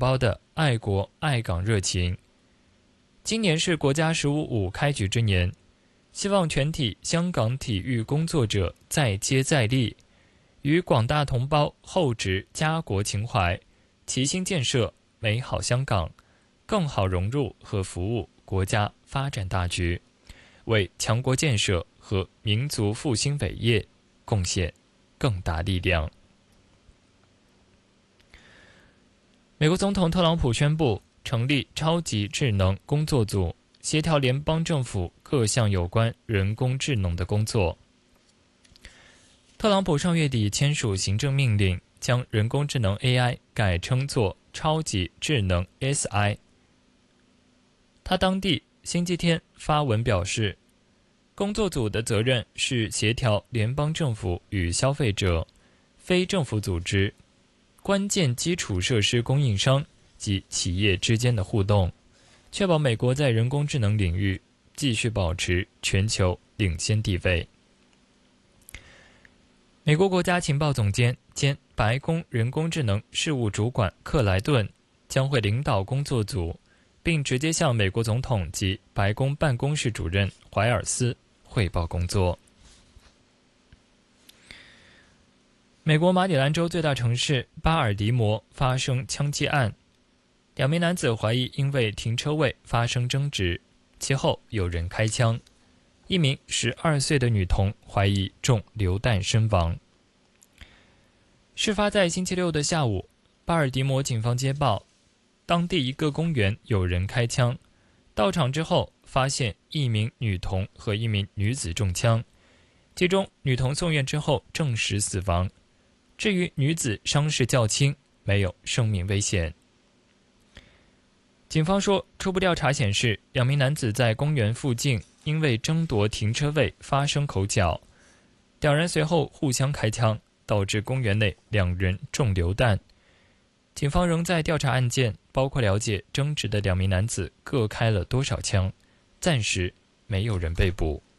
胞的爱国爱港热情。今年是国家15.5开局之年，希望全体香港体育工作者再接再厉，与广大同胞厚植家国情怀，齐心建设美好香港，更好融入和服务国家发展大局，为强国建设和民族复兴伟业贡献更大力量。美国总统特朗普宣布成立超级智能工作组，协调联邦政府各项有关人工智能的工作。特朗普上月底签署行政命令，将人工智能 AI 改称作超级智能 SI。 他当地星期天发文表示，工作组的责任是协调联邦政府与消费者、非政府组织、关键基础设施供应商及企业之间的互动，确保美国在人工智能领域继续保持全球领先地位。美国国家情报总监兼白宫人工智能事务主管克莱顿将会领导工作组，并直接向美国总统及白宫办公室主任怀尔斯汇报工作。美国马里兰州最大城市巴尔的摩发生枪击案，2名男子怀疑因为停车位发生争执，其后有人开枪，1名12岁的女童怀疑中流弹身亡。事发在星期六的下午，巴尔的摩警方接报，当地一个公园有人开枪，到场之后发现1名女童和1名女子中枪，其中女童送院之后证实死亡，至于女子伤势较轻，没有生命危险。警方说，初步调查显示，2名男子在公园附近因为争夺停车位发生口角，2人随后互相开枪，导致公园内2人中流弹。警方仍在调查案件，包括了解争执的2名男子各开了多少枪，暂时没有人被捕。